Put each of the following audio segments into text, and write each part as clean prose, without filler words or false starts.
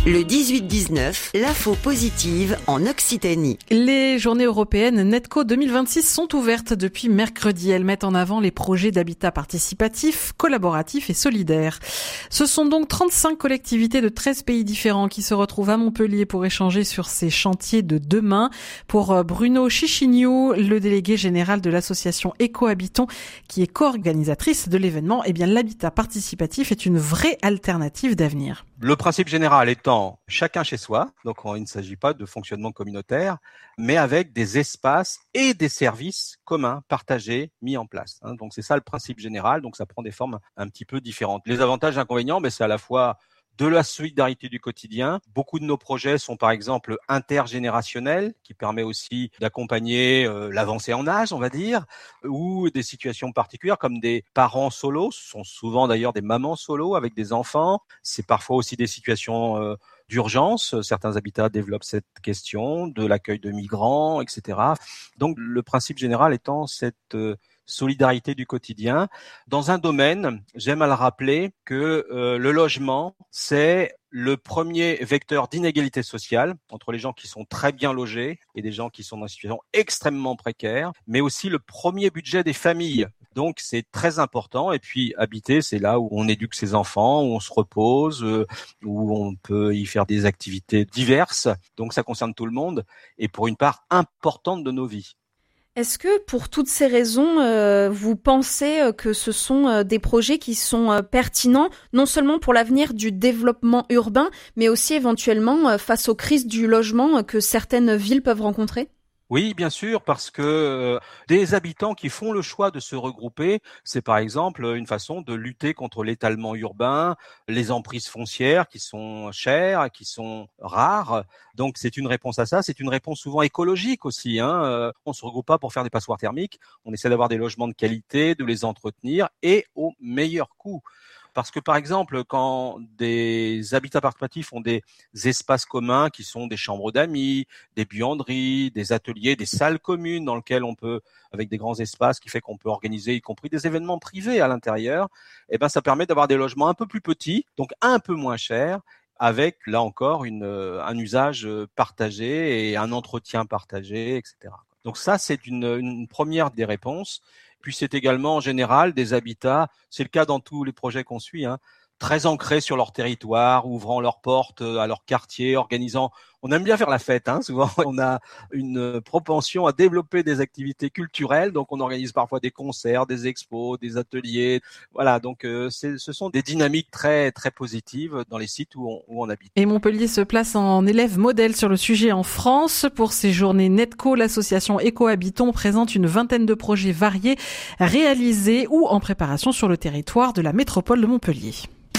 Le 18-19, l'info positive en Occitanie. Les journées européennes Netco 2026 sont ouvertes depuis mercredi. Elles mettent en avant les projets d'habitat participatif, collaboratif et solidaire. Ce sont donc 35 collectivités de 13 pays différents qui se retrouvent à Montpellier pour échanger sur ces chantiers de demain. Pour Bruno Chichignou, le délégué général de l'association Éco-Habitons, qui est co-organisatrice de l'événement, l'habitat participatif est une vraie alternative d'avenir. Le principe général étant chacun chez soi, donc il ne s'agit pas de fonctionnement communautaire, mais avec des espaces et des services communs, partagés, mis en place. Donc c'est ça le principe général, donc ça prend des formes un petit peu différentes. Les avantages et inconvénients, c'est à la fois de la solidarité du quotidien. Beaucoup de nos projets sont par exemple intergénérationnels, qui permet aussi d'accompagner l'avancée en âge, on va dire, ou des situations particulières comme des parents solos. Ce sont souvent d'ailleurs des mamans solos avec des enfants. C'est parfois aussi des situations d'urgence. Certains habitats développent cette question de l'accueil de migrants, etc. Donc le principe général étant cette solidarité du quotidien. Dans un domaine, j'aime à le rappeler que le logement, c'est le premier vecteur d'inégalité sociale entre les gens qui sont très bien logés et des gens qui sont dans une situation extrêmement précaire, mais aussi le premier budget des familles. Donc c'est très important. Et puis habiter, c'est là où on éduque ses enfants, où on se repose, où on peut y faire des activités diverses. Donc ça concerne tout le monde et pour une part importante de nos vies. Est-ce que pour toutes ces raisons, vous pensez que ce sont des projets qui sont pertinents, non seulement pour l'avenir du développement urbain, mais aussi éventuellement face aux crises du logement que certaines villes peuvent rencontrer ? Oui, bien sûr, parce que des habitants qui font le choix de se regrouper, c'est par exemple une façon de lutter contre l'étalement urbain, les emprises foncières qui sont chères, qui sont rares. Donc c'est une réponse à ça, c'est une réponse souvent écologique aussi. On se regroupe pas pour faire des passoires thermiques, on essaie d'avoir des logements de qualité, de les entretenir et au meilleur coût. Parce que, par exemple, quand des habitats participatifs ont des espaces communs qui sont des chambres d'amis, des buanderies, des ateliers, des salles communes dans lesquelles on peut, avec des grands espaces qui fait qu'on peut organiser y compris des événements privés à l'intérieur, ça permet d'avoir des logements un peu plus petits, donc un peu moins chers, avec, là encore, un usage partagé et un entretien partagé, etc. Donc ça, c'est une première des réponses. Puis c'est également en général des habitats, c'est le cas dans tous les projets qu'on suit, très ancrés sur leur territoire, ouvrant leurs portes à leur quartier, organisant. On aime bien faire la fête, souvent on a une propension à développer des activités culturelles, donc on organise parfois des concerts, des expos, des ateliers. Voilà, donc ce sont des dynamiques très très positives dans les sites où on habite. Et Montpellier se place en élève modèle sur le sujet en France. Pour ces journées Netco, l'association Éco-Habitons présente une vingtaine de projets variés réalisés ou en préparation sur le territoire de la métropole de Montpellier.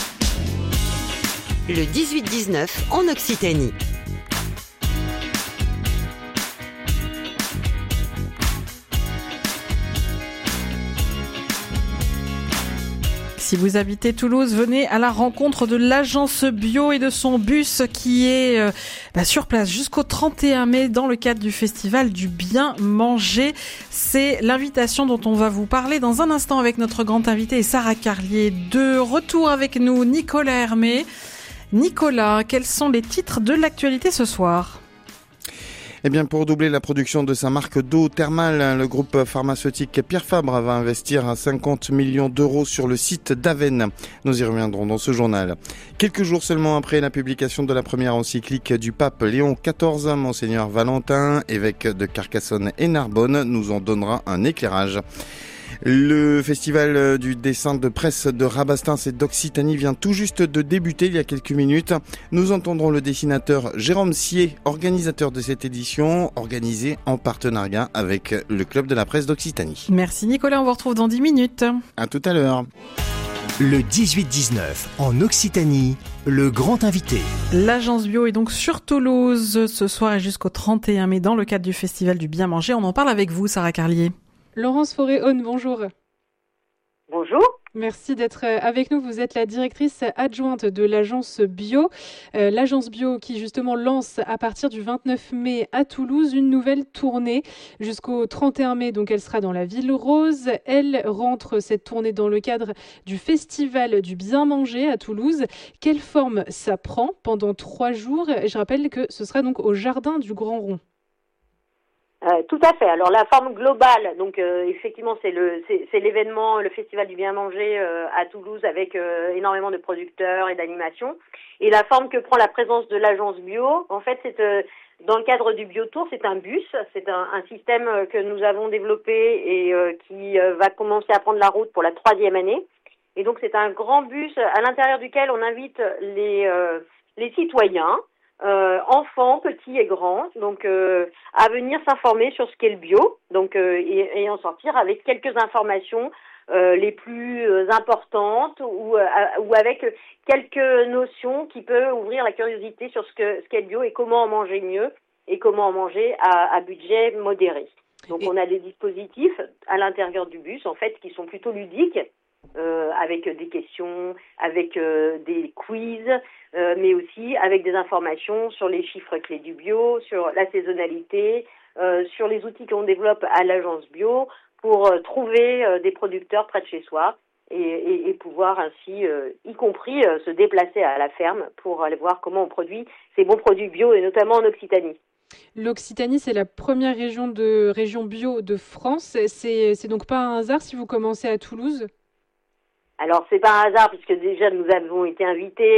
Le 18-19 en Occitanie. Si vous habitez Toulouse, venez à la rencontre de l'agence bio et de son bus qui est sur place jusqu'au 31 mai dans le cadre du festival du bien manger. C'est l'invitation dont on va vous parler dans un instant avec notre grande invitée Sarah Carlier. De retour avec nous, Nicolas Hermé. Nicolas, quels sont les titres de l'actualité ce soir ? Pour doubler la production de sa marque d'eau thermale, le groupe pharmaceutique Pierre Fabre va investir 50 millions d'euros sur le site d'Avesnes. Nous y reviendrons dans ce journal. Quelques jours seulement après la publication de la première encyclique du pape Léon XIV, Monseigneur Valentin, évêque de Carcassonne et Narbonne, nous en donnera un éclairage. Le festival du dessin de presse de Rabastens et d'Occitanie vient tout juste de débuter il y a quelques minutes. Nous entendrons le dessinateur Jérôme Sier, organisateur de cette édition, organisée en partenariat avec le Club de la presse d'Occitanie. Merci Nicolas, on vous retrouve dans 10 minutes. À tout à l'heure. Le 18-19 en Occitanie, le grand invité. L'agence bio est donc sur Toulouse ce soir et jusqu'au 31 mai dans le cadre du festival du bien manger. On en parle avec vous, Sarah Carlier. Laurence Forêt-Haune, bonjour. Bonjour. Merci d'être avec nous. Vous êtes la directrice adjointe de l'agence Bio. L'agence Bio qui justement lance à partir du 29 mai à Toulouse une nouvelle tournée jusqu'au 31 mai. Donc elle sera dans la Ville Rose. Elle rentre cette tournée dans le cadre du Festival du Bien Manger à Toulouse. Quelle forme ça prend pendant 3 jours? Je rappelle que ce sera donc au Jardin du Grand Rond. Tout à fait. Alors la forme globale, donc effectivement c'est l'événement, le Festival du Bien Manger à Toulouse avec énormément de producteurs et d'animations. Et la forme que prend la présence de l'agence Bio, en fait c'est dans le cadre du Biotour, c'est un bus, c'est un système que nous avons développé et qui va commencer à prendre la route pour la 3e année. Et donc c'est un grand bus à l'intérieur duquel on invite les citoyens. Enfants, petits et grands, donc à venir s'informer sur ce qu'est le bio, donc et en sortir avec quelques informations les plus importantes ou avec quelques notions qui peuvent ouvrir la curiosité sur ce qu'est le bio et comment en manger mieux et comment en manger à budget modéré. Donc on a des dispositifs à l'intérieur du bus en fait qui sont plutôt ludiques. Avec des questions, avec des quiz, mais aussi avec des informations sur les chiffres clés du bio, sur la saisonnalité, sur les outils qu'on développe à l'agence bio pour trouver des producteurs près de chez soi et pouvoir ainsi, y compris, se déplacer à la ferme pour aller voir comment on produit ces bons produits bio et notamment en Occitanie. L'Occitanie, c'est la première région bio de France. C'est donc pas un hasard si vous commencez à Toulouse? Alors c'est pas un hasard puisque déjà nous avons été invités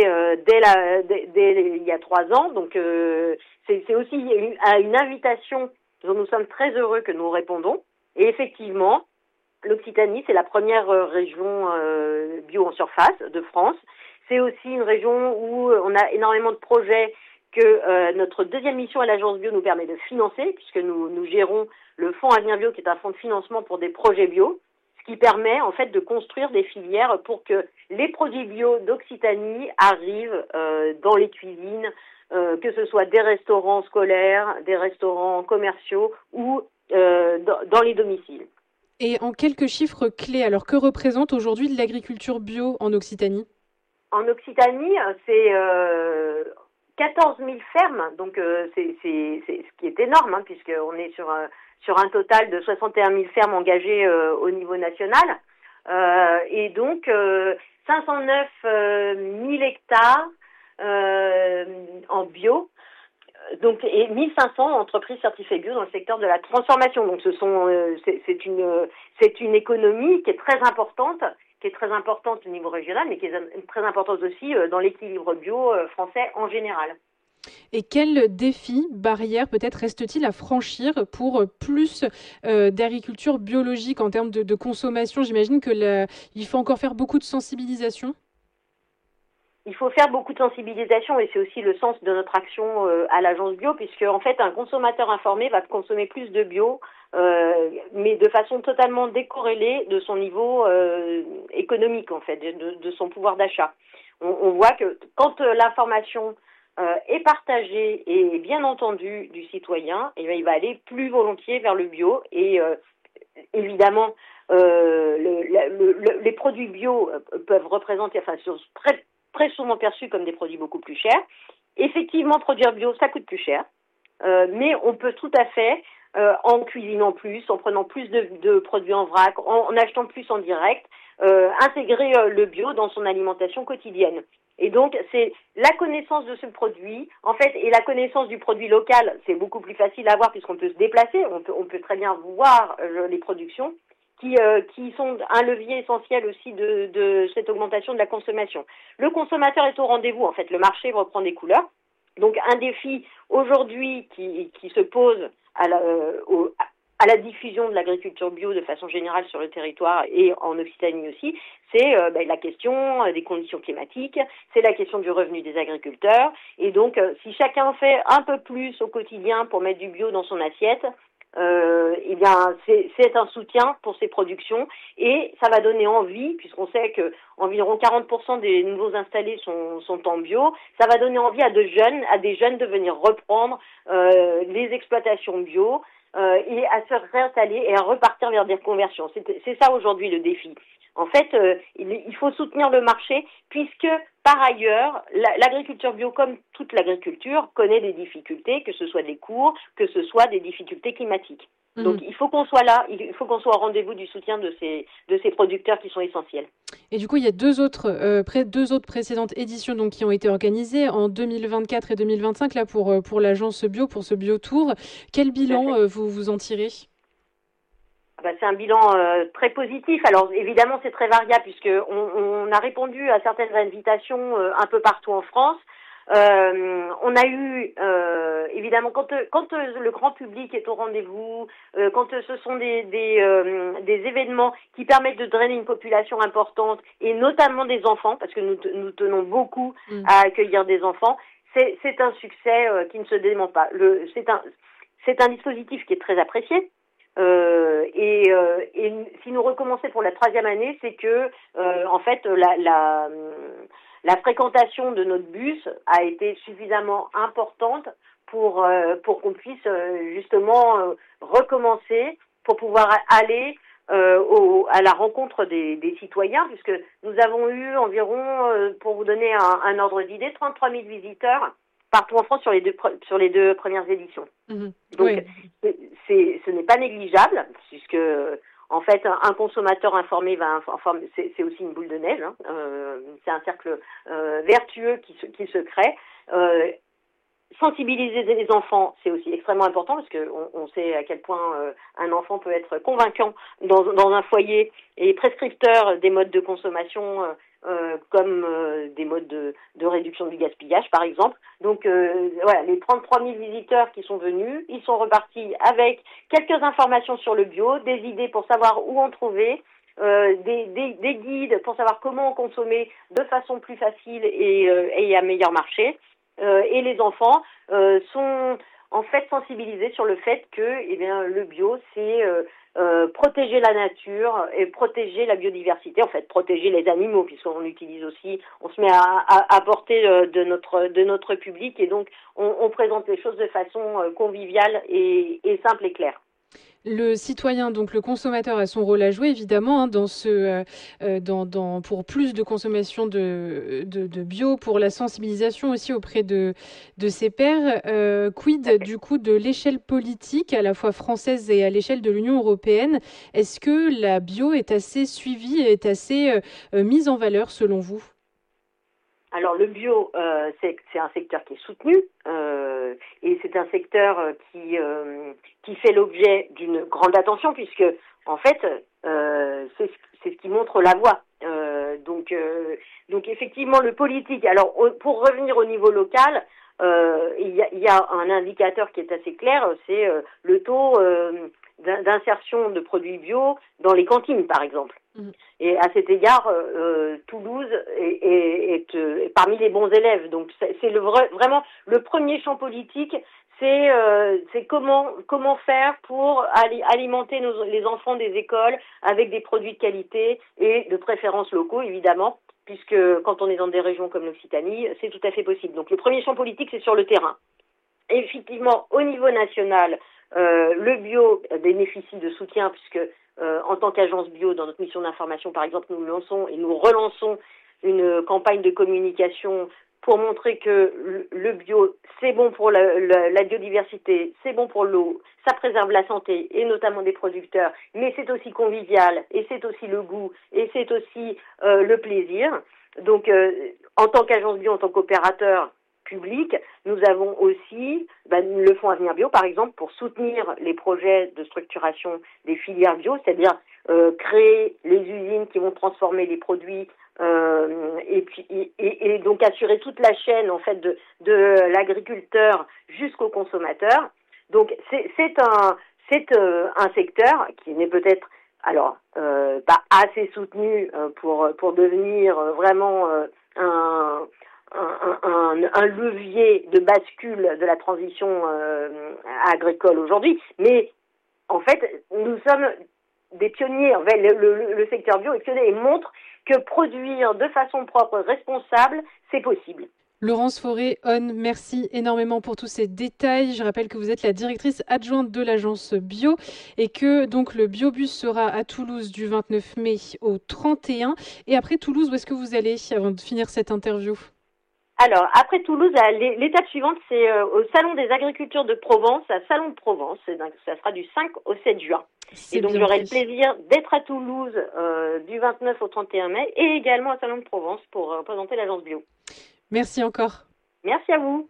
dès il y a 3 ans, donc c'est aussi à une invitation dont nous sommes très heureux que nous répondons. Et effectivement, l'Occitanie c'est la première région bio en surface de France. C'est aussi une région où on a énormément de projets que notre deuxième mission à l'agence bio nous permet de financer puisque nous gérons le fonds Avenir Bio qui est un fonds de financement pour des projets bio. Qui permet en fait de construire des filières pour que les produits bio d'Occitanie arrivent dans les cuisines, que ce soit des restaurants scolaires, des restaurants commerciaux ou dans les domiciles. Et en quelques chiffres clés, alors que représente aujourd'hui l'agriculture bio en Occitanie? En Occitanie, c'est 14 000 fermes, donc c'est ce qui est énorme, puisqu'on est sur un total de 61 000 fermes engagées au niveau national, et donc 509 000 hectares en bio, donc et 1500 entreprises certifiées bio dans le secteur de la transformation. Donc c'est une économie qui est très importante au niveau régional, mais qui est très importante aussi dans l'équilibre bio français en général. Et quels défis, barrières peut-être reste-t-il à franchir pour plus d'agriculture biologique en termes de consommation? J'imagine il faut encore faire beaucoup de sensibilisation. Il faut faire beaucoup de sensibilisation et c'est aussi le sens de notre action à l'agence bio, puisque en fait un consommateur informé va consommer plus de bio, mais de façon totalement décorrélée de son niveau économique en fait, de son pouvoir d'achat. On voit que quand l'information est partagée et bien entendue du citoyen, et bien il va aller plus volontiers vers le bio et évidemment les produits bio peuvent représenter, sont très souvent perçus comme des produits beaucoup plus chers. Effectivement, produire bio, ça coûte plus cher, mais on peut tout à fait, en cuisinant plus, en prenant plus de produits en vrac, en achetant plus en direct, intégrer le bio dans son alimentation quotidienne. Et donc, c'est la connaissance de ce produit, en fait, et la connaissance du produit local, c'est beaucoup plus facile à avoir puisqu'on peut se déplacer, on peut très bien voir les productions qui sont un levier essentiel aussi de cette augmentation de la consommation. Le consommateur est au rendez-vous, en fait, le marché reprend des couleurs. Donc, un défi aujourd'hui qui se pose à la diffusion de l'agriculture bio de façon générale sur le territoire et en Occitanie aussi, c'est la question des conditions climatiques, c'est la question du revenu des agriculteurs. Et donc, si chacun fait un peu plus au quotidien pour mettre du bio dans son assiette, eh bien, c'est un soutien pour ces productions et ça va donner envie, puisqu'on sait que environ 40% des nouveaux installés sont en bio, ça va donner envie à des jeunes de venir reprendre les exploitations bio et à se réinstaller et à repartir vers des reconversions. C'est ça aujourd'hui le défi. En fait, il faut soutenir le marché puisque, par ailleurs, l'agriculture bio, comme toute l'agriculture, connaît des difficultés, que ce soit des coûts, que ce soit des difficultés climatiques. Donc il faut qu'on soit là, il faut qu'on soit au rendez-vous du soutien de ces producteurs qui sont essentiels. Et du coup, il y a deux autres précédentes éditions donc qui ont été organisées en 2024 et 2025 là pour l'agence bio, pour ce Biotour. Quel bilan vous en tirez? C'est un bilan très positif. Alors évidemment, c'est très variable puisque on a répondu à certaines invitations un peu partout en France. On a eu évidemment quand le grand public est au rendez-vous, quand ce sont des événements qui permettent de drainer une population importante et notamment des enfants, parce que nous tenons beaucoup à accueillir des enfants, c'est un succès qui ne se dément pas. C'est un dispositif qui est très apprécié. Et si nous recommençons pour la 3e année, c'est que en fait la fréquentation de notre bus a été suffisamment importante pour qu'on puisse justement recommencer, pour pouvoir aller à la rencontre des citoyens, puisque nous avons eu environ, pour vous donner un ordre d'idée, 33 000 visiteurs partout en France sur les deux premières éditions. Donc ce n'est pas négligeable, puisque en fait un consommateur informé c'est aussi une boule de neige, hein. C'est un cercle vertueux qui se crée. Sensibiliser les enfants, c'est aussi extrêmement important parce que on sait à quel point un enfant peut être convaincant dans un foyer et prescripteur des modes de consommation comme des modes de réduction du gaspillage, par exemple. Donc voilà, les 33 000 visiteurs qui sont venus, ils sont repartis avec quelques informations sur le bio, des idées pour savoir où en trouver, des guides pour savoir comment en consommer de façon plus facile et à meilleur marché. Et les enfants sont en fait sensibilisés sur le fait que le bio, c'est protéger la nature et protéger la biodiversité, en fait protéger les animaux, puisqu'on utilise aussi, on se met à portée de notre public, et donc on présente les choses de façon conviviale et simple et claire. Le citoyen, donc le consommateur, a son rôle à jouer évidemment pour plus de consommation de bio, pour la sensibilisation aussi auprès de ses pairs. Quid du coup de l'échelle politique, à la fois française et à l'échelle de l'Union européenne? Est-ce que la bio est assez suivie, est assez mise en valeur selon vous? Alors le bio, c'est un secteur qui est soutenu et c'est un secteur qui fait l'objet d'une grande attention puisque en fait c'est ce qui montre la voie. Donc effectivement le politique. Alors pour revenir au niveau local, il y a un indicateur qui est assez clair, c'est le taux d'insertion de produits bio dans les cantines par exemple. Et à cet égard, Toulouse est parmi les bons élèves. Donc c'est vraiment le premier champ politique, c'est comment faire pour alimenter les enfants des écoles avec des produits de qualité et de préférence locaux évidemment, puisque quand on est dans des régions comme l'Occitanie, c'est tout à fait possible. Donc le premier champ politique, c'est sur le terrain. Et effectivement, au niveau national, le bio bénéficie de soutien puisque en tant qu'agence bio, dans notre mission d'information, par exemple, nous lançons et nous relançons une campagne de communication pour montrer que le bio, c'est bon pour la biodiversité, c'est bon pour l'eau, ça préserve la santé et notamment des producteurs, mais c'est aussi convivial et c'est aussi le goût et c'est aussi le plaisir. Donc, en tant qu'agence bio, en tant qu'opérateur public, nous avons aussi le Fonds Avenir Bio, par exemple, pour soutenir les projets de structuration des filières bio, c'est-à-dire créer les usines qui vont transformer les produits et donc assurer toute la chaîne en fait de l'agriculteur jusqu'au consommateur. Donc c'est un secteur qui n'est peut-être pas assez soutenu pour devenir vraiment un levier de bascule de la transition agricole aujourd'hui, mais en fait nous sommes des pionniers. En fait, le secteur bio est pionnier et montre que produire de façon propre, responsable, c'est possible. Laurence Fauré-On, merci énormément pour tous ces détails. Je rappelle que vous êtes la directrice adjointe de l'agence Bio et que donc le Biobus sera à Toulouse du 29 mai au 31. Et après Toulouse, où est-ce que vous allez avant de finir cette interview ? Alors, après Toulouse, l'étape suivante, c'est au Salon des Agricultures de Provence, à Salon de Provence. Ça sera du 5 au 7 juin. Et donc, j'aurai le plaisir d'être à Toulouse du 29 au 31 mai et également à Salon de Provence pour présenter l'agence Bio. Merci encore. Merci à vous.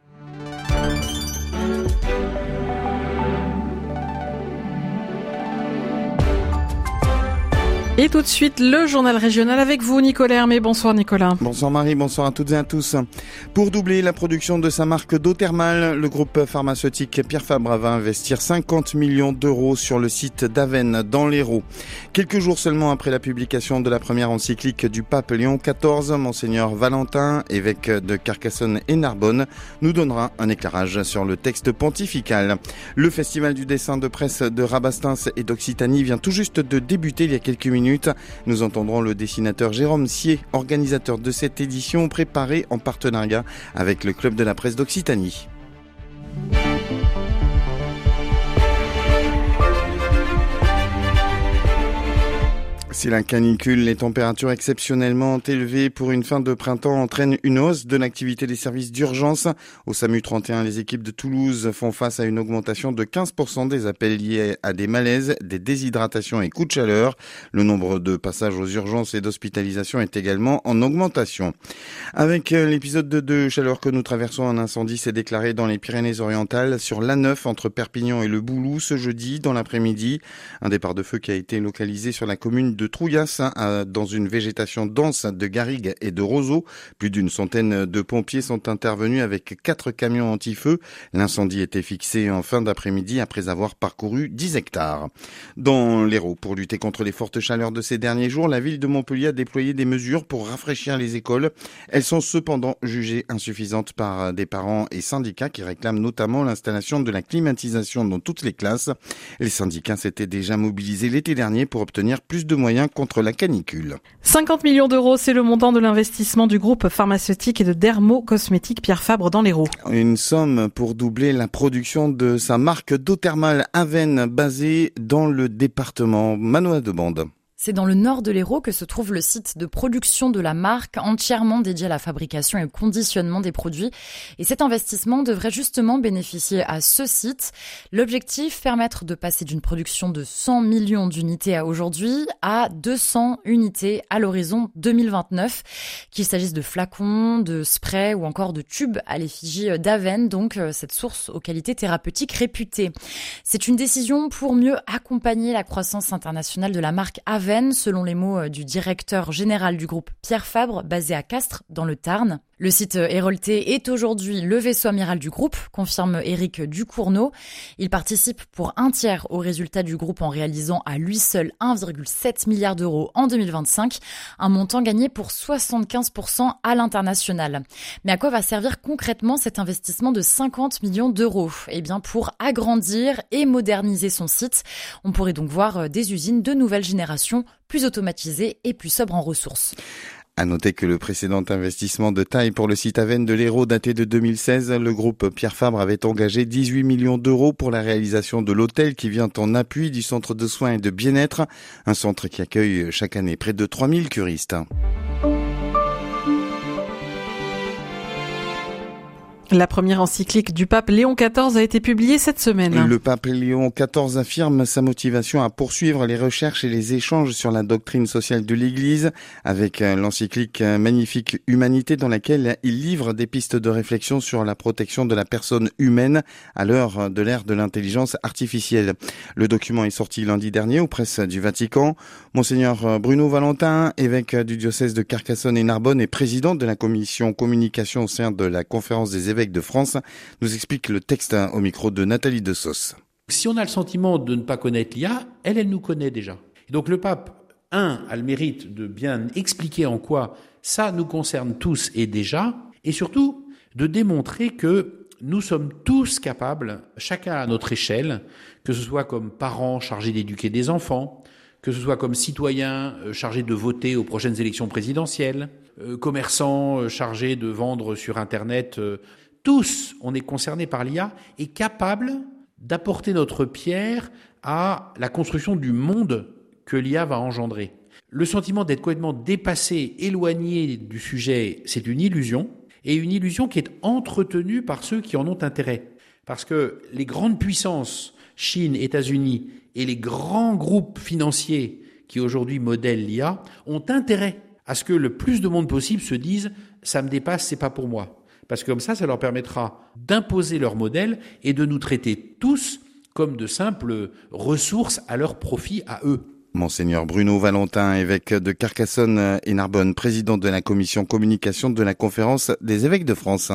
Et tout de suite, le journal régional avec vous, Nicolas Hermé. Bonsoir Nicolas. Bonsoir Marie, bonsoir à toutes et à tous. Pour doubler la production de sa marque d'eau thermale, le groupe pharmaceutique Pierre Fabre va investir 50 millions d'euros sur le site d'Avesnes dans l'Hérault. Quelques jours seulement après la publication de la première encyclique du pape Léon XIV, Monseigneur Valentin, évêque de Carcassonne et Narbonne, nous donnera un éclairage sur le texte pontifical. Le festival du dessin de presse de Rabastens et d'Occitanie vient tout juste de débuter il y a quelques minutes. Nous entendrons le dessinateur Jérôme Sier, organisateur de cette édition préparée en partenariat avec le Club de la presse d'Occitanie. Si la canicule, les températures exceptionnellement élevées pour une fin de printemps entraînent une hausse de l'activité des services d'urgence, au SAMU 31, les équipes de Toulouse font face à une augmentation de 15% des appels liés à des malaises, des déshydratations et coups de chaleur. Le nombre de passages aux urgences et d'hospitalisation est également en augmentation. Avec l'épisode de chaleur que nous traversons, un incendie s'est déclaré dans les Pyrénées-Orientales sur l'A9 entre Perpignan et le Boulou ce jeudi dans l'après-midi. Un départ de feu qui a été localisé sur la commune de Trouillas, dans une végétation dense de garrigues et de roseaux. Plus d'une centaine de pompiers sont intervenus avec 4 camions anti-feu. L'incendie était fixé en fin d'après-midi après avoir parcouru 10 hectares. Dans l'Hérault, pour lutter contre les fortes chaleurs de ces derniers jours, la ville de Montpellier a déployé des mesures pour rafraîchir les écoles. Elles sont cependant jugées insuffisantes par des parents et syndicats qui réclament notamment l'installation de la climatisation dans toutes les classes. Les syndicats s'étaient déjà mobilisés l'été dernier pour obtenir plus de moyens contre la canicule. 50 millions d'euros, c'est le montant de l'investissement du groupe pharmaceutique et de dermo-cosmétique Pierre Fabre dans l'Hérault. Une somme pour doubler la production de sa marque d'eau thermale Avesnes, basée dans le département. Manoa de Bande. C'est dans le nord de l'Hérault que se trouve le site de production de la marque, entièrement dédié à la fabrication et au conditionnement des produits. Et cet investissement devrait justement bénéficier à ce site. L'objectif, permettre de passer d'une production de 100 millions d'unités à aujourd'hui à 200 unités à l'horizon 2029. Qu'il s'agisse de flacons, de sprays ou encore de tubes à l'effigie d'Avesnes, donc cette source aux qualités thérapeutiques réputées. C'est une décision pour mieux accompagner la croissance internationale de la marque Avesnes, selon les mots du directeur général du groupe Pierre Fabre, basé à Castres, dans le Tarn. Le site héroltais est aujourd'hui le vaisseau amiral du groupe, confirme Éric Ducournau. Il participe pour un tiers aux résultats du groupe en réalisant à lui seul 1,7 milliard d'euros en 2025, un montant gagné pour 75% à l'international. Mais à quoi va servir concrètement cet investissement de 50 millions d'euros ? Eh bien, pour agrandir et moderniser son site. On pourrait donc voir des usines de nouvelle génération, plus automatisées et plus sobres en ressources. À noter que le précédent investissement de taille pour le site Avesnes de l'Hérault daté de 2016, le groupe Pierre Fabre avait engagé 18 millions d'euros pour la réalisation de l'hôtel qui vient en appui du centre de soins et de bien-être, un centre qui accueille chaque année près de 3000 curistes. La première encyclique du pape Léon XIV a été publiée cette semaine. Le pape Léon XIV affirme sa motivation à poursuivre les recherches et les échanges sur la doctrine sociale de l'Église, avec l'encyclique Magnifique Humanité dans laquelle il livre des pistes de réflexion sur la protection de la personne humaine à l'heure de l'ère de l'intelligence artificielle. Le document est sorti lundi dernier aux presses du Vatican. Monseigneur Bruno Valentin, évêque du diocèse de Carcassonne et Narbonne et président de la commission communication au sein de la conférence des évêques de France, nous explique le texte au micro de Nathalie Dessausse. Si on a le sentiment de ne pas connaître l'IA, elle nous connaît déjà. Et donc le pape, a le mérite de bien expliquer en quoi ça nous concerne tous et déjà, et surtout de démontrer que nous sommes tous capables, chacun à notre échelle, que ce soit comme parents chargés d'éduquer des enfants, que ce soit comme citoyens chargés de voter aux prochaines élections présidentielles, commerçants chargés de vendre sur Internet, tous, on est concernés par l'IA et capables d'apporter notre pierre à la construction du monde que l'IA va engendrer. Le sentiment d'être complètement dépassé, éloigné du sujet, c'est une illusion, et une illusion qui est entretenue par ceux qui en ont intérêt. Parce que les grandes puissances, Chine, États-Unis, et les grands groupes financiers qui aujourd'hui modèlent l'IA, ont intérêt à ce que le plus de monde possible se dise « ça me dépasse, c'est pas pour moi ». Parce que comme ça leur permettra d'imposer leur modèle et de nous traiter tous comme de simples ressources à leur profit à eux. Monseigneur Bruno Valentin, évêque de Carcassonne et Narbonne, président de la commission communication de la conférence des évêques de France.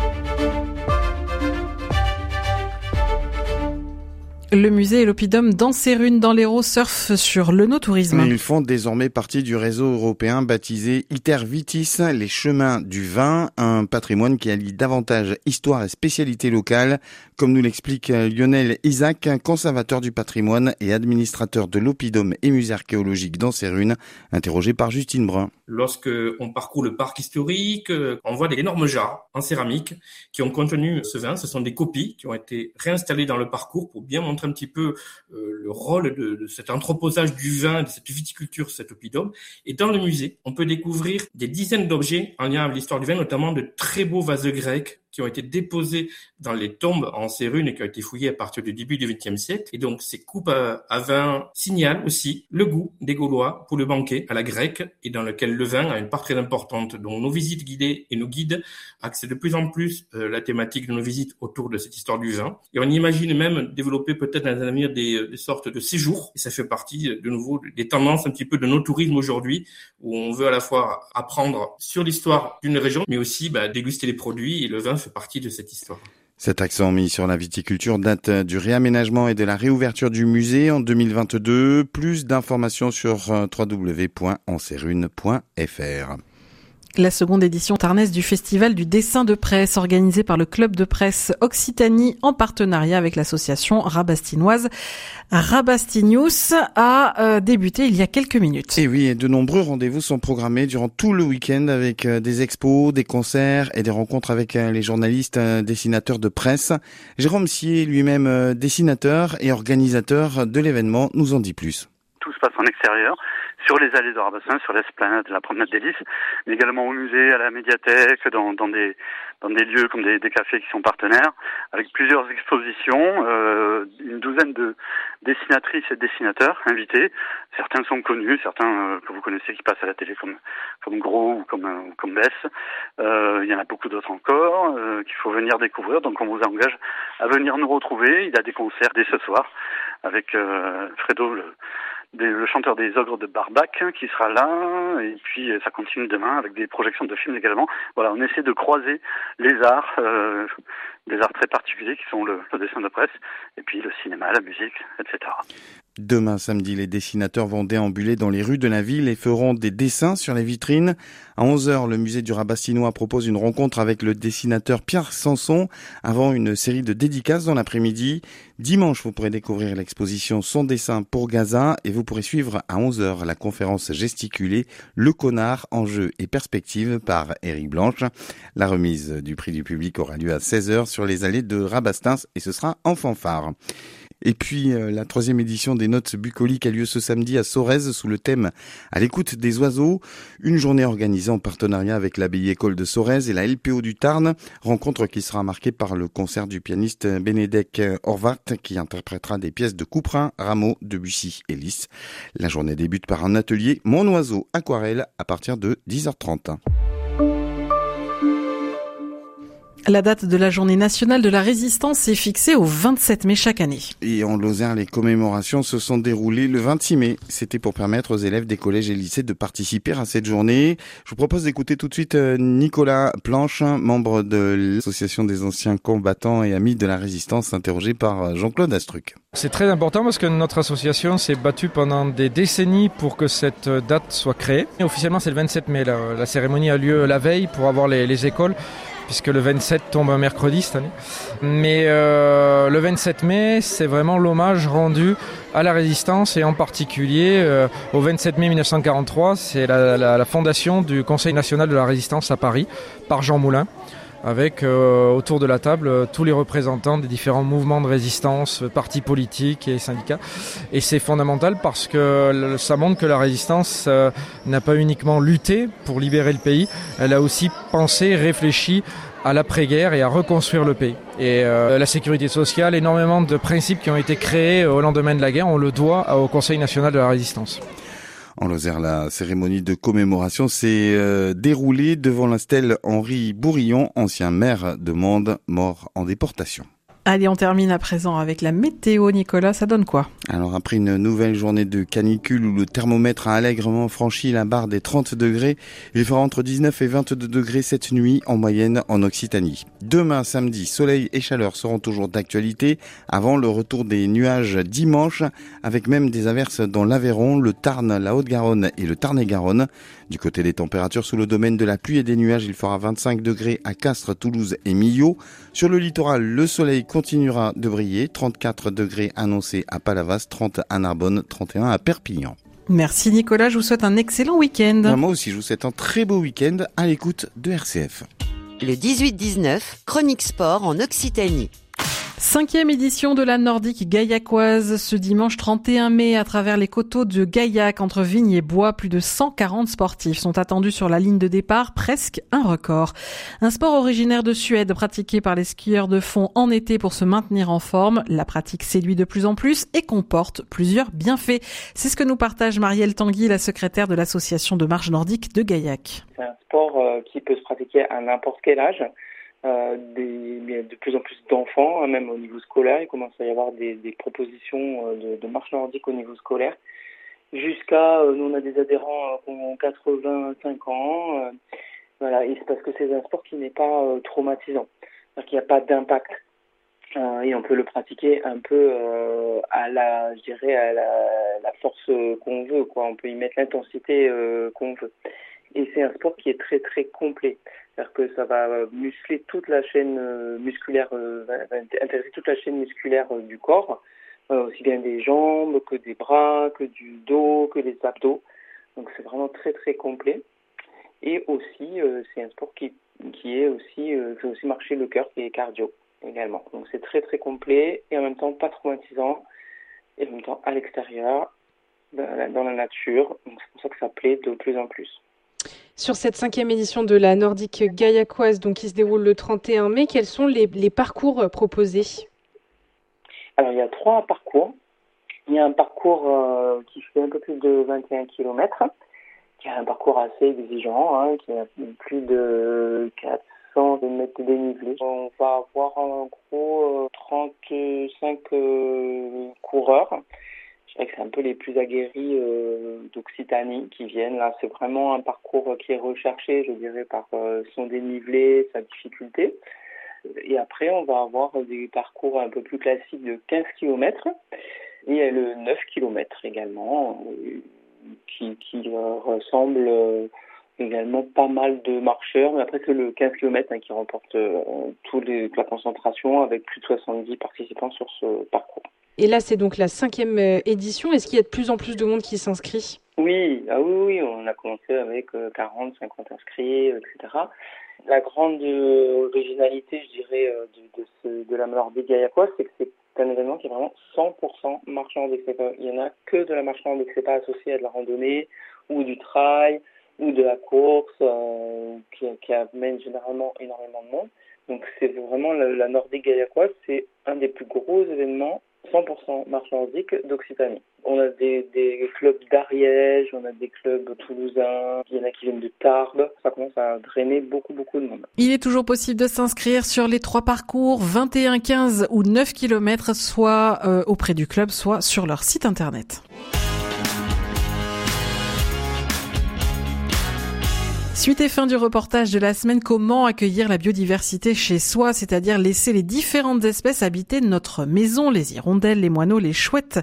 Le musée et l'oppidum d'Anserune dans l'Hérault surfent sur l'œnotourisme. Ils font désormais partie du réseau européen baptisé Iter Vitis, les chemins du vin, un patrimoine qui allie davantage histoire et spécialité locale, comme nous l'explique Lionel Isaac, conservateur du patrimoine et administrateur de l'oppidum et musée archéologique d'Anserune, interrogé par Justine Brun. Lorsque on parcourt le parc historique, on voit d'énormes jarres en céramique qui ont contenu ce vin. Ce sont des copies qui ont été réinstallées dans le parcours pour bien montrer un petit peu le rôle de cet anthroposage du vin, de cette viticulture, cet oppidum. Et dans le musée, on peut découvrir des dizaines d'objets en lien avec l'histoire du vin, notamment de très beaux vases grecs qui ont été déposés dans les tombes en Anserune et qui ont été fouillés à partir du début du XXe siècle. Et donc, ces coupes à vin signalent aussi le goût des Gaulois pour le banquet à la grecque et dans lequel le vin a une part très importante. Donc, nos visites guidées et nos guides axent de plus en plus la thématique de nos visites autour de cette histoire du vin. Et on imagine même développer peut-être dans l'avenir des sortes de séjours. Et ça fait partie de nouveau des tendances un petit peu de nos tourismes aujourd'hui, où on veut à la fois apprendre sur l'histoire d'une région, mais aussi déguster les produits, et le vin fait partie de cette histoire. Cet accent mis sur la viticulture date du réaménagement et de la réouverture du musée en 2022. Plus d'informations sur www.anserune.fr. La seconde édition tarnaise du Festival du dessin de presse organisé par le Club de presse Occitanie en partenariat avec l'association rabastinoise Rabastinius a débuté il y a quelques minutes. Et oui, de nombreux rendez-vous sont programmés durant tout le week-end avec des expos, des concerts et des rencontres avec les journalistes dessinateurs de presse. Jérôme Sier, lui-même dessinateur et organisateur de l'événement, nous en dit plus. Tout se passe en extérieur, sur les allées de Rabassin, sur l'esplanade de la promenade des Lys, mais également au musée, à la médiathèque, dans des lieux comme des cafés qui sont partenaires, avec plusieurs expositions, une douzaine de dessinatrices et dessinateurs invités. Certains sont connus, certains que vous connaissez qui passent à la télé comme Gros ou comme Bess. Il y en a beaucoup d'autres encore qu'il faut venir découvrir. Donc on vous engage à venir nous retrouver. Il y a des concerts dès ce soir avec Fredo, le chanteur des Ogres de Barbac qui sera là, et puis ça continue demain avec des projections de films également. Voilà, on essaie de croiser les arts, des arts très particuliers qui sont le dessin de presse, et puis le cinéma, la musique, etc. Demain samedi, les dessinateurs vont déambuler dans les rues de la ville et feront des dessins sur les vitrines. À 11h, le musée du Rabastinois propose une rencontre avec le dessinateur Pierre Sanson avant une série de dédicaces dans l'après-midi. Dimanche, vous pourrez découvrir l'exposition Son dessin pour Gaza et vous pourrez suivre à 11h la conférence gesticulée Le Connard, enjeux et perspectives par Éric Blanche. La remise du prix du public aura lieu à 16h sur les allées de Rabastins et ce sera en fanfare. Et puis, la 3e édition des Notes bucoliques a lieu ce samedi à Sorèze sous le thème « À l'écoute des oiseaux ». Une journée organisée en partenariat avec l'abbaye école de Sorèze et la LPO du Tarn. Rencontre qui sera marquée par le concert du pianiste Bénédek Horvat qui interprétera des pièces de Couperin, Rameau, Debussy et Lys. La journée débute par un atelier Mon oiseau aquarelle à partir de 10h30. La date de la journée nationale de la résistance est fixée au 27 mai chaque année. Et en Lozère, les commémorations se sont déroulées le 26 mai. C'était pour permettre aux élèves des collèges et lycées de participer à cette journée. Je vous propose d'écouter tout de suite Nicolas Planche, membre de l'association des anciens combattants et amis de la résistance, interrogé par Jean-Claude Astruc. C'est très important parce que notre association s'est battue pendant des décennies pour que cette date soit créée. Et officiellement, c'est le 27 mai. La cérémonie a lieu la veille pour avoir les écoles puisque le 27 tombe un mercredi cette année. Mais le 27 mai, c'est vraiment l'hommage rendu à la résistance et en particulier au 27 mai 1943, c'est la fondation du Conseil national de la résistance à Paris par Jean Moulin, avec autour de la table tous les représentants des différents mouvements de résistance, partis politiques et syndicats. Et c'est fondamental parce que ça montre que la résistance n'a pas uniquement lutté pour libérer le pays, elle a aussi pensé, réfléchi à l'après-guerre et à reconstruire le pays. Et la sécurité sociale, énormément de principes qui ont été créés au lendemain de la guerre, on le doit au Conseil national de la résistance. En Lozère, la cérémonie de commémoration s'est déroulée devant la stèle Henri Bourillon, ancien maire de Mende, mort en déportation. Allez, on termine à présent avec la météo, Nicolas, ça donne quoi? Alors, après une nouvelle journée de canicule où le thermomètre a allègrement franchi la barre des 30 degrés, il fera entre 19 et 22 degrés cette nuit en moyenne en Occitanie. Demain, samedi, soleil et chaleur seront toujours d'actualité avant le retour des nuages dimanche, avec même des averses dans l'Aveyron, le Tarn, la Haute-Garonne et le Tarn-et-Garonne. Du côté des températures sous le domaine de la pluie et des nuages, il fera 25 degrés à Castres, Toulouse et Millau. Sur le littoral, le soleil continuera de briller. 34 degrés annoncés à Palavas, 30 à Narbonne, 31 à Perpignan. Merci Nicolas, je vous souhaite un excellent week-end. Moi aussi, je vous souhaite un très beau week-end à l'écoute de RCF. Le 18-19, Chronique Sport en Occitanie. 5e édition de la Nordique gaillacoise ce dimanche 31 mai à travers les coteaux de Gaillac entre Vignes et Bois. Plus de 140 sportifs sont attendus sur la ligne de départ, presque un record. Un sport originaire de Suède pratiqué par les skieurs de fond en été pour se maintenir en forme. La pratique séduit de plus en plus et comporte plusieurs bienfaits. C'est ce que nous partage Marielle Tanguy, la secrétaire de l'association de marche nordique de Gaillac. C'est un sport qui peut se pratiquer à n'importe quel âge. De plus en plus d'enfants, même au niveau scolaire, il commence à y avoir des propositions de marche nordique au niveau scolaire. Jusqu'à, nous on a des adhérents qui ont 85 ans, voilà, et c'est parce que c'est un sport qui n'est pas traumatisant, c'est-à-dire qu'il n'y a pas d'impact, et on peut le pratiquer un peu à la force qu'on veut, quoi. On peut y mettre l'intensité qu'on veut. Et c'est un sport qui est très très complet. C'est-à-dire que ça va muscler toute la chaîne musculaire, intéresser toute la chaîne musculaire du corps, aussi bien des jambes que des bras, que du dos, que des abdos. Donc c'est vraiment très très complet. Et aussi c'est un sport qui est aussi fait aussi marcher le cœur, qui est cardio également. Donc c'est très très complet et en même temps pas traumatisant et en même temps à l'extérieur, dans la nature. Donc c'est pour ça que ça plaît de plus en plus. Sur cette 5e édition de la Nordique gaillacoise, donc qui se déroule le 31 mai, quels sont les parcours proposés? Alors, il y a 3 parcours. Il y a un parcours qui fait un peu plus de 21 km, qui est un parcours assez exigeant, qui a plus de 400 mètres de dénivelé. On va avoir en gros 35 coureurs. Je dirais que c'est un peu les plus aguerris d'Occitanie qui viennent. Là, c'est vraiment un parcours qui est recherché, je dirais, par son dénivelé, sa difficulté. Et après, on va avoir des parcours un peu plus classiques de 15 km et le 9 km également, qui ressemble également pas mal de marcheurs. Mais après, c'est le 15 km qui remporte toute la concentration avec plus de 70 participants sur ce parcours. Et là, c'est donc la 5e édition. Est-ce qu'il y a de plus en plus de monde qui s'inscrit? Oui, on a commencé avec 40, 50 inscrits, etc. La grande originalité, je dirais, de la Nordique gaillacoise, c'est que c'est un événement qui est vraiment 100% marche nordique. Il n'y en a que de la marche nordique, c'est pas associé à de la randonnée ou du trail ou de la course qui amène généralement énormément de monde. Donc c'est vraiment la Nordique gaillacoise, c'est un des plus gros événements 100% marche nordique d'Occitanie. On a des clubs d'Ariège, on a des clubs toulousains, il y en a qui viennent de Tarbes. Ça commence à drainer beaucoup de monde. Il est toujours possible de s'inscrire sur les 3 parcours, 21, 15 ou 9 km, soit auprès du club, soit sur leur site internet. Suite et fin du reportage de la semaine, comment accueillir la biodiversité chez soi, c'est-à-dire laisser les différentes espèces habiter notre maison. Les hirondelles, les moineaux, les chouettes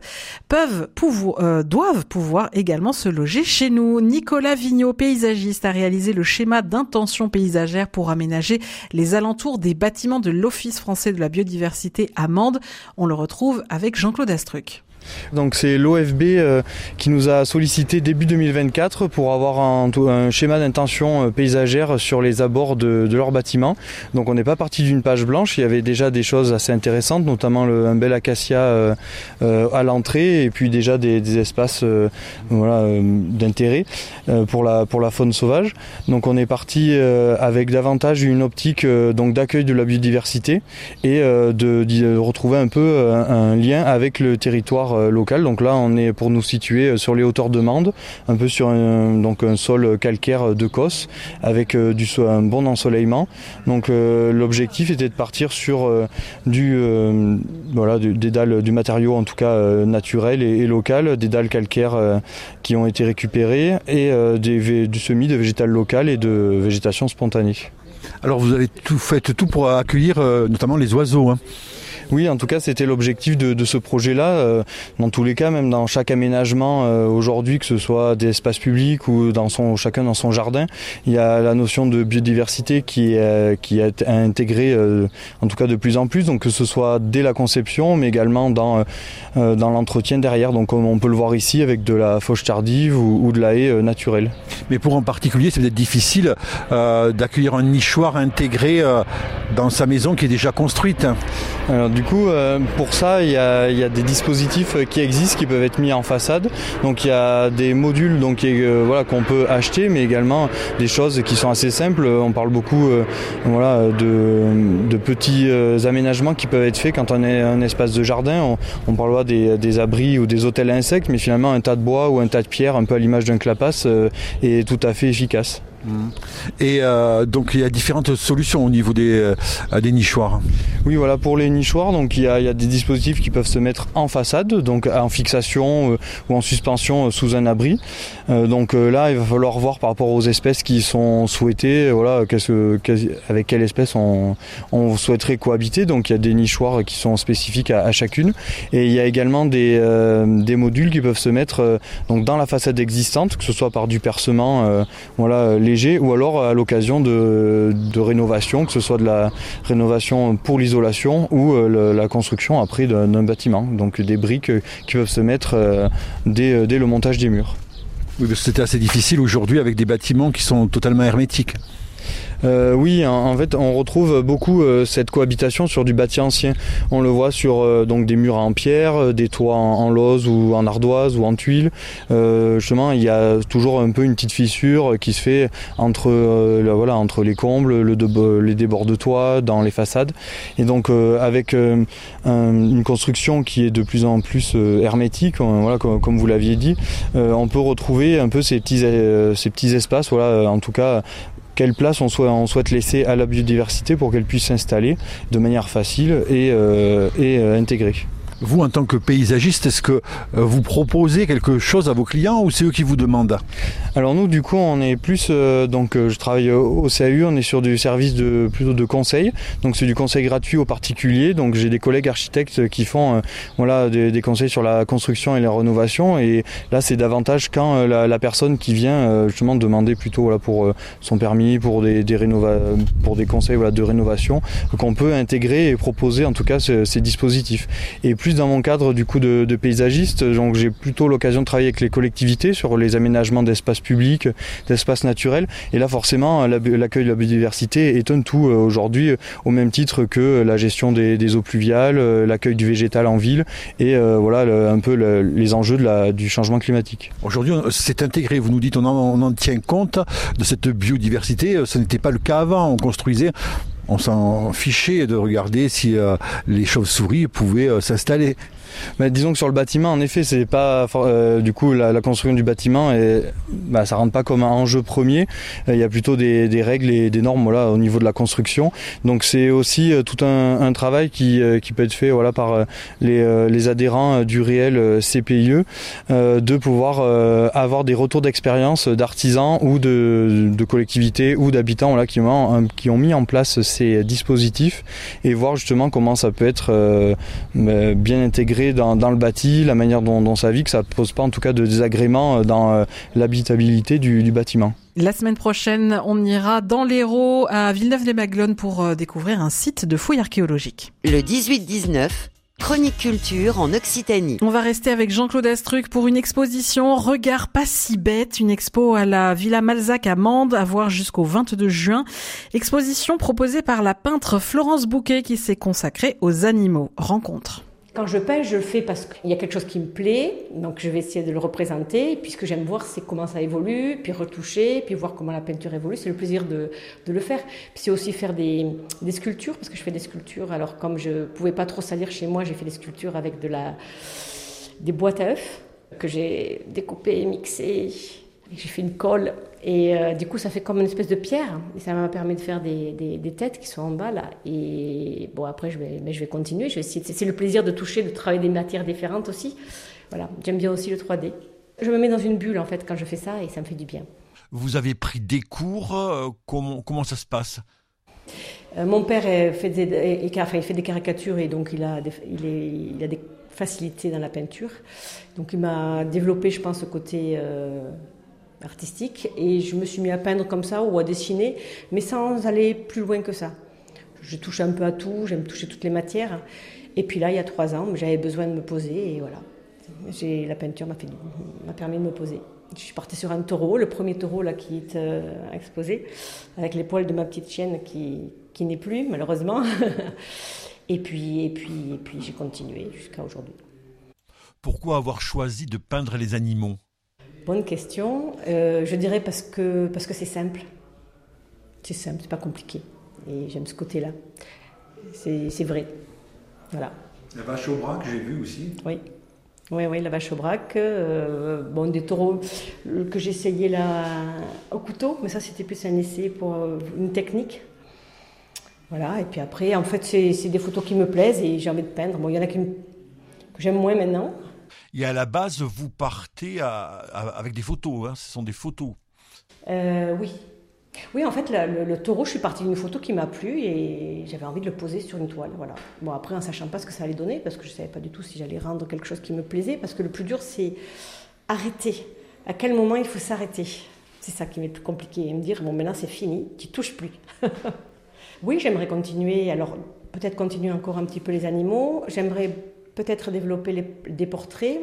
doivent pouvoir également se loger chez nous. Nicolas Vigneault, paysagiste, a réalisé le schéma d'intention paysagère pour aménager les alentours des bâtiments de l'Office français de la biodiversité à Mende. On le retrouve avec Jean-Claude Astruc. Donc c'est l'OFB qui nous a sollicité début 2024 pour avoir un schéma d'intention paysagère sur les abords de leur bâtiment. Donc on n'est pas parti d'une page blanche, il y avait déjà des choses assez intéressantes, notamment un bel acacia à l'entrée et puis déjà des espaces d'intérêt pour la faune sauvage. Donc on est parti avec davantage une optique d'accueil de la biodiversité et de retrouver un peu un lien avec le territoire local. Donc là on est pour nous situer sur les hauteurs de Mende, un peu sur un sol calcaire de Causse avec un bon ensoleillement. Donc l'objectif était de partir sur des dalles, du matériau en tout cas naturel et local, des dalles calcaires qui ont été récupérées et du semis de végétal local et de végétation spontanée. Alors vous avez fait tout pour accueillir notamment les oiseaux, hein. Oui, en tout cas, c'était l'objectif de ce projet-là. Dans tous les cas, même dans chaque aménagement aujourd'hui, que ce soit des espaces publics ou chacun dans son jardin, il y a la notion de biodiversité qui est intégrée, en tout cas de plus en plus. Donc que ce soit dès la conception, mais également dans l'entretien derrière. Donc on peut le voir ici avec de la fauche tardive ou de la haie naturelle. Mais pour en particulier, c'est peut-être difficile d'accueillir un nichoir intégré dans sa maison qui est déjà construite. Alors, du coup, pour ça, il y a des dispositifs qui existent, qui peuvent être mis en façade. Donc il y a des modules qu'on peut acheter, mais également des choses qui sont assez simples. On parle beaucoup de petits aménagements qui peuvent être faits quand on est un espace de jardin. On parlera des abris ou des hôtels à insectes, mais finalement un tas de bois ou un tas de pierres, un peu à l'image d'un clapasse, est tout à fait efficace. Et donc il y a différentes solutions au niveau des nichoirs. Oui, voilà, pour les nichoirs, donc il y a des dispositifs qui peuvent se mettre en façade, donc en fixation ou en suspension sous un abri. Donc là, il va falloir voir par rapport aux espèces qui sont souhaitées, avec quelle espèce on souhaiterait cohabiter. Donc il y a des nichoirs qui sont spécifiques à chacune, et il y a également des modules qui peuvent se mettre dans la façade existante, que ce soit par du percement, léger, ou alors à l'occasion de rénovation, que ce soit de la rénovation pour l'isolation ou la construction après d'un bâtiment. Donc des briques qui peuvent se mettre dès le montage des murs. Oui, c'était assez difficile aujourd'hui avec des bâtiments qui sont totalement hermétiques. Oui, en fait, on retrouve beaucoup cette cohabitation sur du bâti ancien. On le voit sur des murs en pierre, des toits en lauze ou en ardoise ou en tuiles. Justement, il y a toujours un peu une petite fissure qui se fait entre les combles, les débords de toit, dans les façades. Et donc, avec une construction qui est de plus en plus hermétique, comme vous l'aviez dit, on peut retrouver un peu ces petits espaces, en tout cas. Quelle place on souhaite laisser à la biodiversité pour qu'elle puisse s'installer de manière facile et intégrée. Vous, en tant que paysagiste, est-ce que vous proposez quelque chose à vos clients ou c'est eux qui vous demandent ? Alors nous, du coup, on est plus... je travaille au CAU, on est sur du service plutôt de conseil. Donc c'est du conseil gratuit aux particuliers. Donc j'ai des collègues architectes qui font des conseils sur la construction et la rénovation. Et là, c'est davantage quand la personne qui vient justement demander plutôt pour son permis, pour des conseils de rénovation, qu'on peut intégrer et proposer en tout cas ces dispositifs. Et plus dans mon cadre du coup de paysagiste, donc j'ai plutôt l'occasion de travailler avec les collectivités sur les aménagements d'espaces publics, d'espaces naturels, et là forcément l'accueil de la biodiversité est un tout aujourd'hui, au même titre que la gestion des eaux pluviales, l'accueil du végétal en ville et un peu les enjeux du changement climatique. Aujourd'hui c'est intégré, vous nous dites on en tient compte de cette biodiversité, ce n'était pas le cas avant, on construisait, on s'en fichait de regarder si les chauves-souris pouvaient s'installer. Mais disons que sur le bâtiment, en effet, c'est pas du coup la construction du bâtiment, ça rentre pas comme un enjeu premier. Il y a plutôt des règles et des normes au niveau de la construction. Donc c'est aussi tout un travail qui peut être fait par les adhérents du réel CPIE, de pouvoir avoir des retours d'expérience d'artisans ou de collectivités ou d'habitants qui ont mis en place ces dispositifs et voir justement comment ça peut être bien intégré dans le bâti, la manière dont ça vit, que ça ne pose pas en tout cas de désagréments dans l'habitabilité du bâtiment. La semaine prochaine, on ira dans l'Hérault à Villeneuve-les-Maglones pour découvrir un site de fouilles archéologiques. Le 18-19, Chronique Culture en Occitanie. On va rester avec Jean-Claude Astruc pour une exposition Regard pas si bête, une expo à la Villa Malzac à Mende, à voir jusqu'au 22 juin. Exposition proposée par la peintre Florence Bouquet qui s'est consacrée aux animaux. Rencontre. Quand je peins, je le fais parce qu'il y a quelque chose qui me plaît, donc je vais essayer de le représenter. Puis ce que j'aime voir, c'est comment ça évolue, puis retoucher, puis voir comment la peinture évolue. C'est le plaisir de le faire. Puis c'est aussi faire des sculptures, parce que je fais des sculptures. Alors comme je ne pouvais pas trop salir chez moi, j'ai fait des sculptures avec des boîtes à œufs que j'ai découpées, mixées. J'ai fait une colle et du coup ça fait comme une espèce de pierre et ça m'a permis de faire des têtes qui sont en bas là. Et bon, après je vais continuer, je vais essayer. C'est le plaisir de toucher, de travailler des matières différentes aussi. Voilà, j'aime bien aussi le 3D. Je me mets dans une bulle en fait quand je fais ça et ça me fait du bien. Vous avez pris des cours, comment ça se passe? Mon père il fait des caricatures et donc il a des facilités dans la peinture. Donc il m'a développé, je pense, ce côté artistique et je me suis mis à peindre comme ça ou à dessiner, mais sans aller plus loin que ça. Je touche un peu à tout, j'aime toucher toutes les matières. Et puis là, il y a 3 ans, j'avais besoin de me poser et voilà. La peinture m'a permis de me poser. Je suis partie sur un taureau, le premier taureau là qui est exposé, avec les poils de ma petite chienne qui n'est plus malheureusement. et puis j'ai continué jusqu'à aujourd'hui. Pourquoi avoir choisi de peindre les animaux ? Bonne question. Je dirais parce que c'est simple. C'est simple, c'est pas compliqué. Et j'aime ce côté-là. C'est vrai. Voilà. La vache au braque, j'ai vu aussi. Oui, la vache au braque. Des taureaux que j'essayais là au couteau, mais ça c'était plus un essai pour une technique. Voilà. Et puis après, en fait, c'est des photos qui me plaisent et j'ai envie de peindre. Bon, il y en a que j'aime moins maintenant. Et à la base, vous partez avec des photos, hein, ce sont des photos. Oui, en fait, le taureau, je suis partie d'une photo qui m'a plu et j'avais envie de le poser sur une toile. Voilà. Bon, après, en sachant pas ce que ça allait donner, parce que je savais pas du tout si j'allais rendre quelque chose qui me plaisait, parce que le plus dur, c'est arrêter. À quel moment il faut s'arrêter? C'est ça qui m'est le plus compliqué. Et me dire, bon, maintenant, c'est fini, tu touches plus. Oui, j'aimerais continuer. Alors, peut-être continuer encore un petit peu les animaux. J'aimerais peut-être développer des portraits,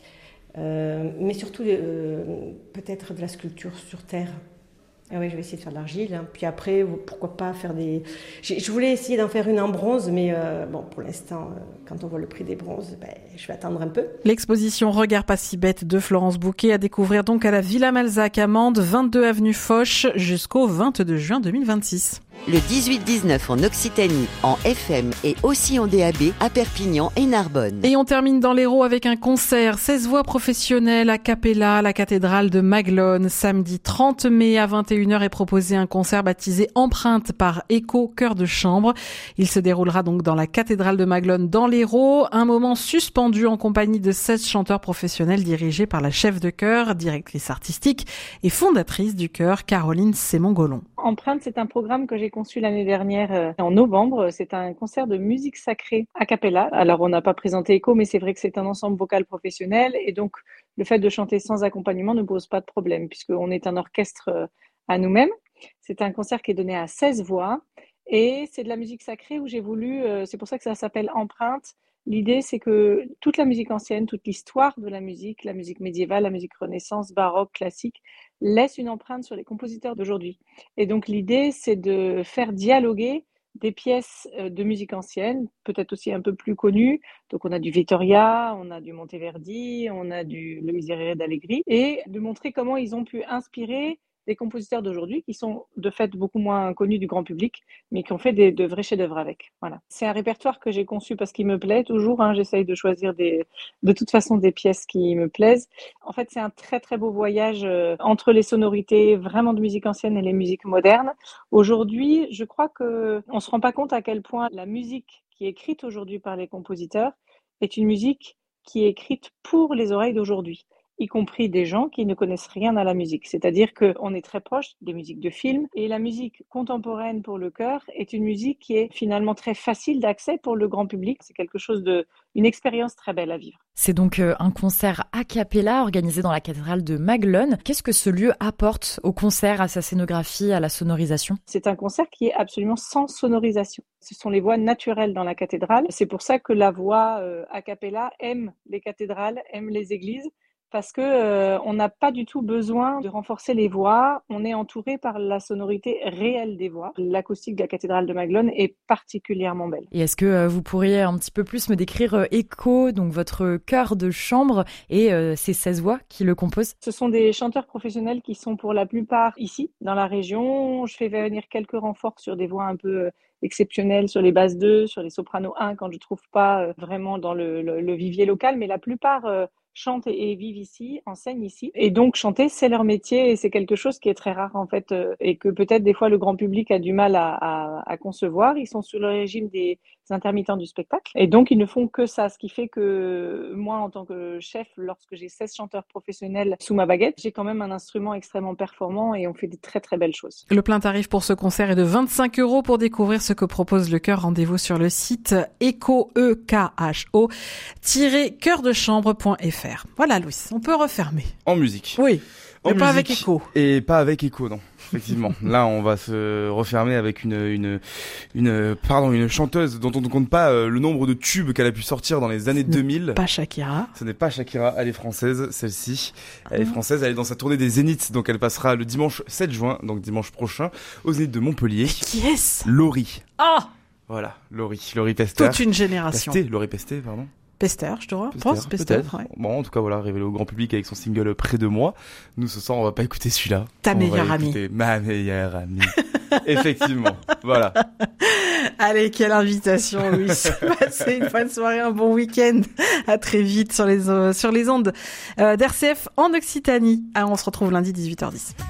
mais surtout peut-être de la sculpture sur terre. Ah oui, je vais essayer de faire de l'argile. Hein. Puis après, pourquoi pas faire des... Je voulais essayer d'en faire une en bronze, mais pour l'instant, quand on voit le prix des bronzes, je vais attendre un peu. L'exposition Regard pas si bête de Florence Bouquet à découvrir donc à la Villa Malzac à Mende, 22 avenue Foch, jusqu'au 22 juin 2026. Le 18-19 en Occitanie, en FM et aussi en DAB à Perpignan et Narbonne. Et on termine dans l'Hérault avec un concert 16 voix professionnelles a cappella à la cathédrale de Maglone. Samedi 30 mai à 21h est proposé un concert baptisé Empreinte par Écho Chœur de Chambre. Il se déroulera donc dans la cathédrale de Maglone dans l'Hérault. Un moment suspendu en compagnie de 16 chanteurs professionnels dirigés par la chef de chœur, directrice artistique et fondatrice du chœur, Caroline Sémon-Gollon. Empreinte, c'est un programme que j'ai conçu l'année dernière en novembre. C'est un concert de musique sacrée a cappella. Alors, on n'a pas présenté Écho, mais c'est vrai que c'est un ensemble vocal professionnel. Et donc, le fait de chanter sans accompagnement ne pose pas de problème, puisqu'on est un orchestre à nous-mêmes. C'est un concert qui est donné à 16 voix. Et c'est de la musique sacrée où j'ai voulu... c'est pour ça que ça s'appelle Empreinte. L'idée, c'est que toute la musique ancienne, toute l'histoire de la musique médiévale, la musique renaissance, baroque, classique, laisse une empreinte sur les compositeurs d'aujourd'hui. Et donc l'idée, c'est de faire dialoguer des pièces de musique ancienne, peut-être aussi un peu plus connues. Donc on a du Vittoria, on a du Monteverdi, on a le Miserere d'Allegri, et de montrer comment ils ont pu inspirer des compositeurs d'aujourd'hui qui sont de fait beaucoup moins connus du grand public, mais qui ont fait de vrais chefs-d'œuvre avec. Voilà. C'est un répertoire que j'ai conçu parce qu'il me plaît toujours. J'essaye de choisir de toute façon des pièces qui me plaisent. En fait, c'est un très très beau voyage entre les sonorités vraiment de musique ancienne et les musiques modernes. Aujourd'hui, je crois que on se rend pas compte à quel point la musique qui est écrite aujourd'hui par les compositeurs est une musique qui est écrite pour les oreilles d'aujourd'hui, y compris des gens qui ne connaissent rien à la musique. C'est-à-dire qu'on est très proche des musiques de films et la musique contemporaine pour le chœur est une musique qui est finalement très facile d'accès pour le grand public. C'est quelque chose une expérience très belle à vivre. C'est donc un concert a cappella organisé dans la cathédrale de Maglone. Qu'est-ce que ce lieu apporte au concert, à sa scénographie, à la sonorisation ? C'est un concert qui est absolument sans sonorisation. Ce sont les voix naturelles dans la cathédrale. C'est pour ça que la voix a cappella aime les cathédrales, aime les églises. Parce que on n'a pas du tout besoin de renforcer les voix. On est entouré par la sonorité réelle des voix. L'acoustique de la cathédrale de Maglone est particulièrement belle. Et est-ce que vous pourriez un petit peu plus me décrire Echo, donc votre chœur de chambre et ces 16 voix qui le composent ? Ce sont des chanteurs professionnels qui sont pour la plupart ici, dans la région. Je fais venir quelques renforts sur des voix un peu exceptionnelles, sur les basses 2, sur les sopranos 1, quand je trouve pas vraiment dans le vivier local. Mais la plupart chantent et vivent ici, enseignent ici. Et donc, chanter, c'est leur métier et c'est quelque chose qui est très rare, en fait, et que peut-être des fois le grand public a du mal à concevoir. Ils sont sous le régime des intermittents du spectacle. Et donc, ils ne font que ça. Ce qui fait que moi, en tant que chef, lorsque j'ai 16 chanteurs professionnels sous ma baguette, j'ai quand même un instrument extrêmement performant et on fait des très, très belles choses. Le plein tarif pour ce concert est de 25 €. Pour découvrir ce que propose le chœur, rendez-vous sur le site echo, chho-chœurdechambre.fr. Voilà, Louis, on peut refermer. En musique. Oui, mais pas musique. avec Echo. Et pas avec Echo, non. Effectivement. Là, on va se refermer avec une chanteuse dont on ne compte pas le nombre de tubes qu'elle a pu sortir dans les années 2000. Pas Shakira. Ce n'est pas Shakira, elle est française, celle-ci. Elle est française, elle est dans sa tournée des Zéniths, donc elle passera le dimanche 7 juin, donc dimanche prochain, aux Zéniths de Montpellier. Qui est-ce ? Laurie. Ah ! Voilà, Laurie Pester. Toute une génération. Laurie Pesté, pardon. Pester, je te pense. Pester, peut-être. Ouais. Bon, en tout cas, voilà, révélé au grand public avec son single Près de moi. Nous, ce soir, on va pas écouter celui-là. Ta meilleure amie. Ma meilleure amie. Effectivement. Voilà. Allez, quelle invitation, Louis. Passez une bonne soirée, un bon week-end. À très vite sur les ondes d'RCF en Occitanie. Alors, on se retrouve lundi 18h10.